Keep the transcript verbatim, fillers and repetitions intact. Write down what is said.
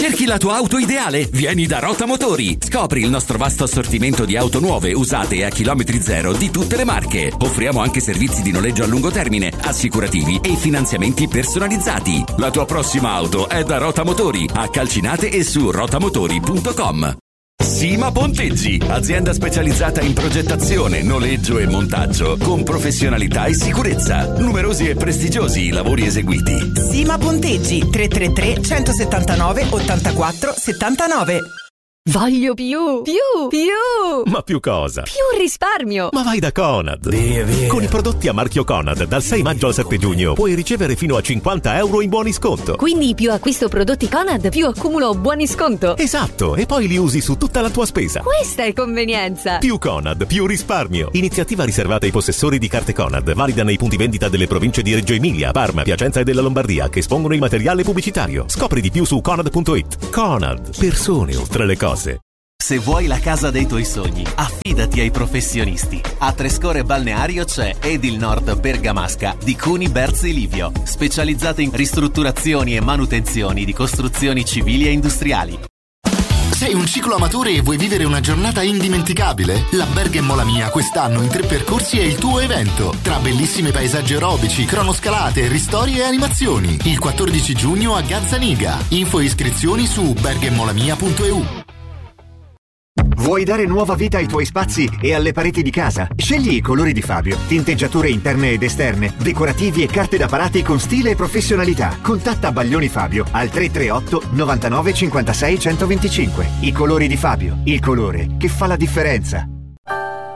Cerchi la tua auto ideale? Vieni da Rota Motori. Scopri il nostro vasto assortimento di auto nuove, usate e a chilometri zero di tutte le marche. Offriamo anche servizi di noleggio a lungo termine, assicurativi e finanziamenti personalizzati. La tua prossima auto è da Rota Motori, a Calcinate e su rotamotori punto com. Sima Ponteggi, azienda specializzata in progettazione, noleggio e montaggio con professionalità e sicurezza. Numerosi e prestigiosi i lavori eseguiti. Sima Ponteggi, tre tre tre, centosettantanove, ottantaquattro, settantanove. Voglio più, più, più. Ma più cosa? Più risparmio. Ma vai da Conad. Via, via. Con i prodotti a marchio Conad dal sei maggio al sette giugno puoi ricevere fino a cinquanta euro in buoni sconto. Quindi più acquisto prodotti Conad, più accumulo buoni sconto. Esatto, e poi li usi su tutta la tua spesa. Questa è convenienza. Più Conad, più risparmio. Iniziativa riservata ai possessori di carte Conad, valida nei punti vendita delle province di Reggio Emilia, Parma, Piacenza e della Lombardia, che espongono il materiale pubblicitario. Scopri di più su conad punto it. Conad, persone oltre le cose. Se vuoi la casa dei tuoi sogni, affidati ai professionisti. A Trescore Balneario c'è Edil Nord Bergamasca di Cuni Berzi Livio, specializzate in ristrutturazioni e manutenzioni di costruzioni civili e industriali. Sei un cicloamatore e vuoi vivere una giornata indimenticabile? L'Alberghe Mola Mia quest'anno in tre percorsi è il tuo evento. Tra bellissimi paesaggi aerobici, cronoscalate, ristori e animazioni. Il quattordici giugno a Gazzaniga. Info e iscrizioni su bergemolamia punto e u. Vuoi dare nuova vita ai tuoi spazi e alle pareti di casa? Scegli i colori di Fabio. Tinteggiature interne ed esterne, decorativi e carte da parati con stile e professionalità. Contatta Baglioni Fabio al tre tre otto novantanove cinquantasei centoventicinque. I colori di Fabio, il colore che fa la differenza.